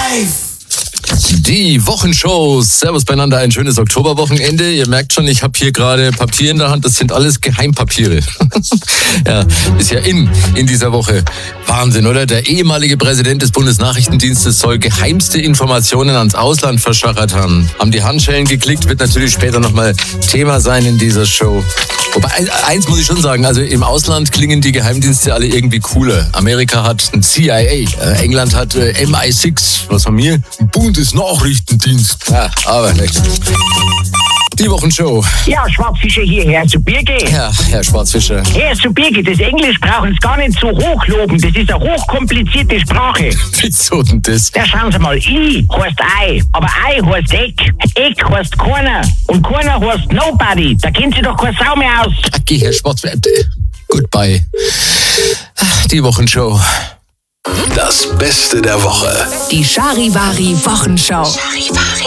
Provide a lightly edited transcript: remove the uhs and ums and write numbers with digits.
Die Wochenshow. Servus beieinander, ein schönes Oktoberwochenende. Ihr merkt schon, ich habe hier gerade Papier in der Hand. Das sind alles Geheimpapiere. Ja, ist ja in dieser Woche. Wahnsinn, oder? Der ehemalige Präsident des Bundesnachrichtendienstes soll geheimste Informationen ans Ausland verschachert haben. Haben die Handschellen geklickt, wird natürlich später nochmal Thema sein in dieser Show. Wobei, eins muss ich schon sagen, also im Ausland klingen die Geheimdienste alle irgendwie cooler. Amerika hat ein CIA, England hat MI6, was haben wir? Bundesnachrichtendienst. Ja, aber nicht. Die Wochenshow. Ja, Schwarzfischer hier, Herr zu Birge. Ja, Herr Schwarzfischer. Herr zu Birge, das Englisch brauchen Sie gar nicht so hochloben. Das ist eine hochkomplizierte Sprache. Wieso denn das? Ja, schauen Sie mal, I heißt Ei, aber Ei heißt Eck. Eck heißt keiner. Und keiner heißt Nobody. Da kennt sich doch keine Sau mehr aus. Okay, Herr Schwarzfischer. Goodbye. Die Wochenshow. Das Beste der Woche. Die Charivari Wochenschau. Charivari.